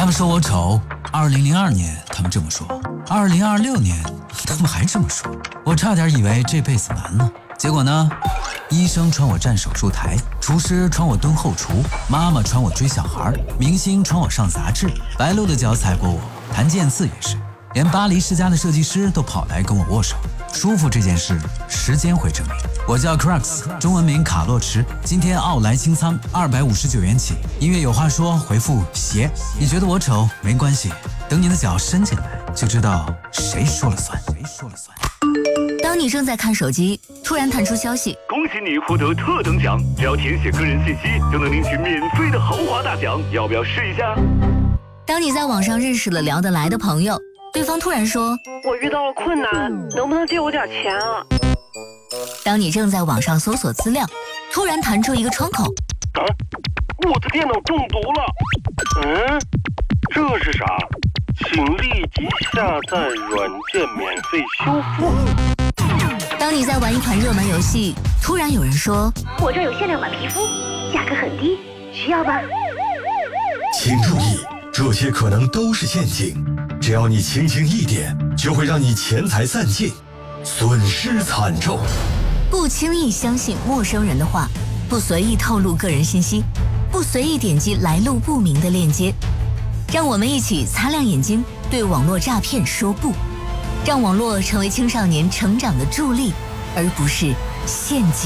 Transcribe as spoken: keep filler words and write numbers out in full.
他们说我丑，二零零二年他们这么说，二零二六年他们还这么说，我差点以为这辈子难了。结果呢，医生传我站手术台，厨师传我蹲后厨，妈妈传我追小孩，明星传我上杂志，白鹿的脚踩过我，谭健次也是，连巴黎世家的设计师都跑来跟我握手。舒服这件事，时间会证明。我叫 Crux， 中文名卡洛驰，今天奥莱清仓二百五十九元起。音乐有话说，回复鞋。你觉得我丑没关系，等你的脚伸进来，就知道谁说了算。谁说了算？ 当你正在看手机，突然弹出消息， 恭喜你获得特等奖，只要填写个人信息，就能领取免费的豪华大奖，要不要试一下？ 当你在网上认识了聊得来的朋友，对方突然说， 我遇到了困难，能不能借我点钱啊？ 当你正在网上搜索资料，突然弹出一个窗口， 啊，我的电脑中毒了。嗯，这是啥？请立即下载软件免费修复。 当你在玩一款热门游戏，突然有人说， 我这有限量版皮肤，价格很低，需要吗？ 请注意，这些可能都是陷阱，只要你轻轻一点，就会让你钱财散尽，损失惨重。 不轻易相信陌生人的话，不随意透露个人信息，不随意点击来路不明的链接。让我们一起擦亮眼睛，对网络诈骗说不，让网络成为青少年成长的助力，而不是陷阱。